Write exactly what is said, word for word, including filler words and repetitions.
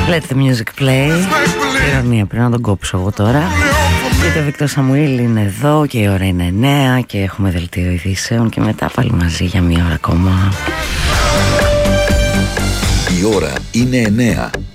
Let the music play. Ηρωνία, πρέπει να τον κόψω εγώ τώρα. Γιατί ο Βίκτορ Σαμουήλ είναι εδώ και η ώρα είναι εννέα και έχουμε δελτίο ειδήσεων και μετά πάλι μαζί για μία ώρα ακόμα. Η ώρα είναι εννέα.